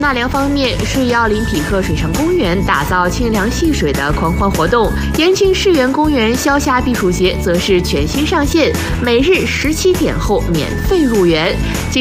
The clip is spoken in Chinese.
纳凉方面，世奥林匹克水上公园打造清凉戏水的狂欢活动，延庆世园公园消夏避暑节则是全新上线，每日17点后免费入园。